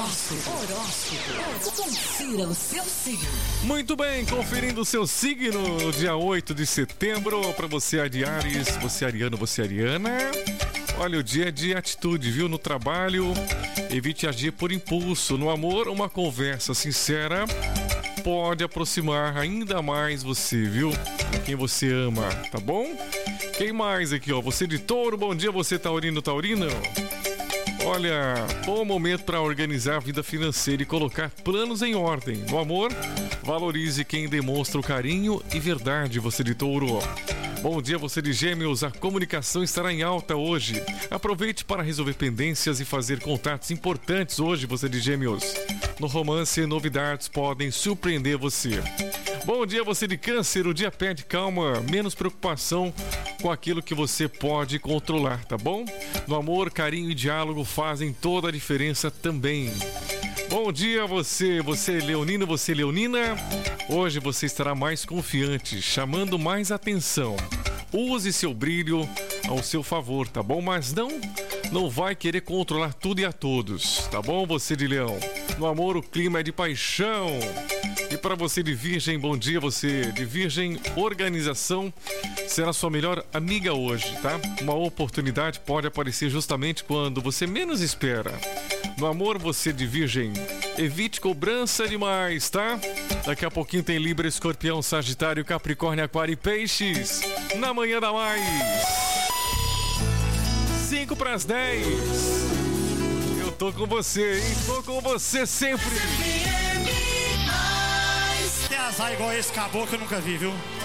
Confira o seu signo. Muito bem, conferindo o seu signo, dia 8 de setembro, para você, Aries, você ariano, você ariana. Olha, o dia é de atitude, viu? No trabalho, evite agir por impulso. No amor, uma conversa sincera pode aproximar ainda mais você, viu? Quem você ama, tá bom? Quem mais aqui, ó? Você de Touro, bom dia, você taurino, taurina. Olha, bom momento para organizar a vida financeira e colocar planos em ordem. No amor, valorize quem demonstra o carinho e verdade, você de Touro. Bom dia, você de Gêmeos, a comunicação estará em alta hoje. Aproveite para resolver pendências e fazer contatos importantes hoje, você de Gêmeos. No romance, novidades podem surpreender você. Bom dia, você de Câncer, o dia pede calma, menos preocupação com aquilo que você pode controlar, tá bom? No amor, carinho e diálogo fazem toda a diferença também. Bom dia, você leonino, você leonina. Hoje você estará mais confiante, chamando mais atenção. Use seu brilho ao seu favor, tá bom? Mas não vai querer controlar tudo e a todos, tá bom, você de Leão? No amor, o clima é de paixão. E para você de Virgem, bom dia, você de Virgem, organização será sua melhor amiga hoje, tá? Uma oportunidade pode aparecer justamente quando você menos espera. No amor, você de Virgem, evite cobrança demais, tá? Daqui a pouquinho tem Libra, Escorpião, Sagitário, Capricórnio, Aquário e Peixes. Na manhã da mais. 5 para as 10. Eu tô com você, hein? Tô com você sempre. Tem azar igual esse caboclo que eu nunca vi, viu?